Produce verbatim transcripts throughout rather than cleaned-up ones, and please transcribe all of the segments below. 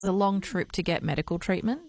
a long trip to get medical treatment?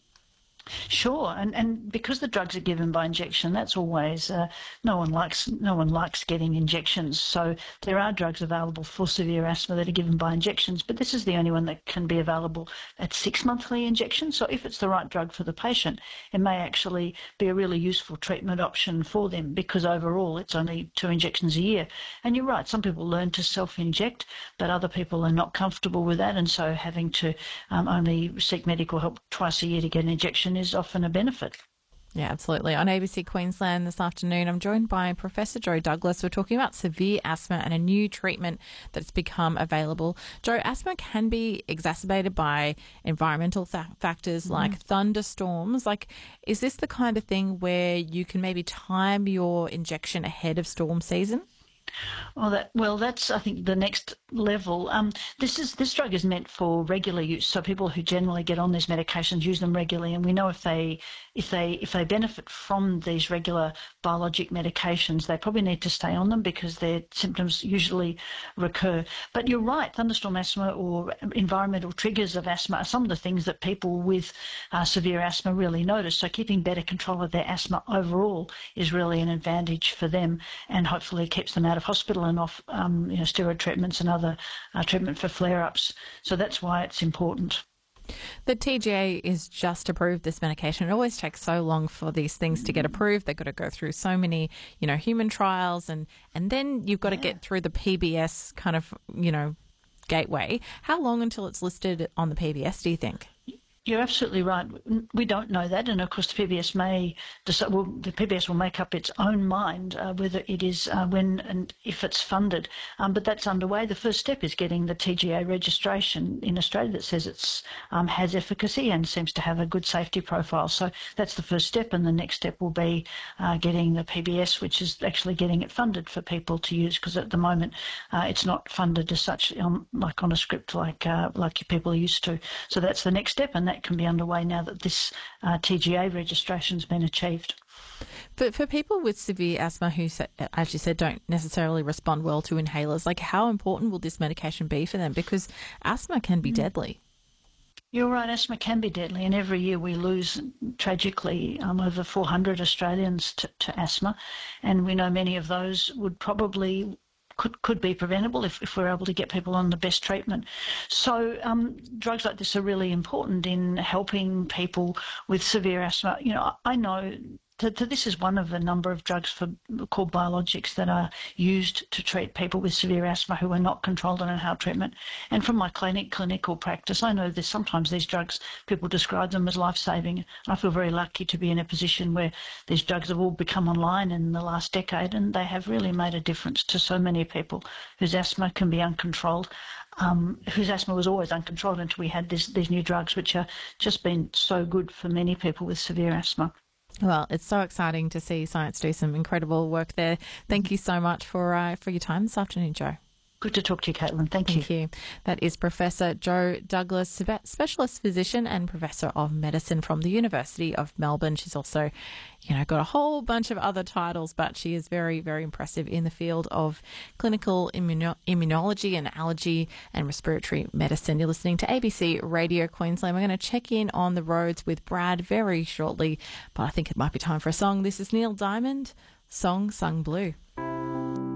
Sure, and and because the drugs are given by injection, that's always uh, no one likes no one likes getting injections. So there are drugs available for severe asthma that are given by injections, but this is the only one that can be available at six monthly injections. So if it's the right drug for the patient, it may actually be a really useful treatment option for them, because overall it's only two injections a year. And you're right, some people learn to self-inject, but other people are not comfortable with that, and so having to um, only seek medical help twice a year to get an injection is often a benefit. Yeah, absolutely. On A B C Queensland this afternoon, I'm joined by Professor Joe Douglas. We're talking about severe asthma and a new treatment that's become available. Joe, asthma can be exacerbated by environmental th- factors mm-hmm. like thunderstorms. Like, is this the kind of thing where you can maybe time your injection ahead of storm season? Well, that well, that's I think the next level. Um, this is this drug is meant for regular use, so people who generally get on these medications use them regularly, and we know if they if they if they benefit from these regular biologic medications, they probably need to stay on them because their symptoms usually recur. But you're right, thunderstorm asthma or environmental triggers of asthma are some of the things that people with uh, severe asthma really notice. So keeping better control of their asthma overall is really an advantage for them, and hopefully keeps them out of hospital and off um, you know, steroid treatments and other uh, treatment for flare-ups. So that's why it's important. The T G A is just approved this medication. It always takes so long for these things to get approved. They've got to go through so many, you know, human trials, and, and then you've got to yeah. get through the P B S kind of, you know, gateway. How long until it's listed on the P B S, do you think? You're absolutely right. We don't know that, and of course the P B S may decide. Well, the P B S will make up its own mind uh, whether it is uh, when and if it's funded. Um, but that's underway. The first step is getting the T G A registration in Australia that says it's um, has efficacy and seems to have a good safety profile. So that's the first step, and the next step will be uh, getting the P B S, which is actually getting it funded for people to use, because at the moment uh, it's not funded as such, um, like on a script like uh, like people are used to. So that's the next step, and that can be underway now that this uh, T G A registration's been achieved. But for people with severe asthma who, as you said, don't necessarily respond well to inhalers, like how important will this medication be for them? Because asthma can be mm. deadly. You're right, asthma can be deadly, and every year we lose, tragically, um, over four hundred Australians to, to asthma, and we know many of those would probably could could be preventable if, if we're able to get people on the best treatment. So um, drugs like this are really important in helping people with severe asthma. You know, I know that this is one of a number of drugs for called biologics that are used to treat people with severe asthma who are not controlled on inhaled treatment. And from my clinic clinical practice, I know that sometimes these drugs, people describe them as life-saving. I feel very lucky to be in a position where these drugs have all become online in the last decade, and they have really made a difference to so many people whose asthma can be uncontrolled. Um, whose asthma was always uncontrolled until we had this, these new drugs, which have just been so good for many people with severe asthma. Well, it's so exciting to see science do some incredible work there. Thank you so much for uh, for your time this afternoon, Joe. Good to talk to you, Caitlin. Thank, Thank you. you. That is Professor Joe Douglas, Specialist Physician and Professor of Medicine from the University of Melbourne. She's also, you know, got a whole bunch of other titles, but she is very, very impressive in the field of clinical immuno- immunology and allergy and respiratory medicine. You're listening to A B C Radio Queensland. We're going to check in on the roads with Brad very shortly, but I think it might be time for a song. This is Neil Diamond, Song Sung Blue.